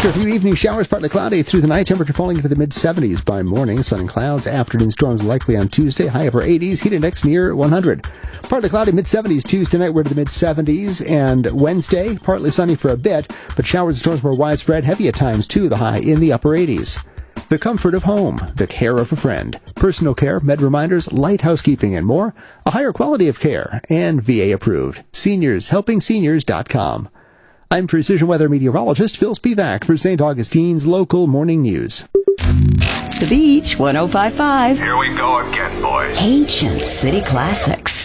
After a few evening showers, partly cloudy through the night, temperature falling into the mid-70s by morning. Sun and clouds. Afternoon storms likely on Tuesday. High upper 80s. Heat index near 100. Partly cloudy, mid-70s Tuesday night. We're to the mid-70s. And Wednesday, partly sunny for a bit, but showers and storms more widespread. Heavy at times, too. The high in the upper 80s. The comfort of home, the care of a friend, personal care, med reminders, light housekeeping, and more. A higher quality of care, and VA approved. SeniorsHelpingSeniors.com. I'm Precision Weather Meteorologist Phil Spivak for St. Augustine's Local Morning News. The Beach 105.5. Here we go again, boys. Ancient City Classics.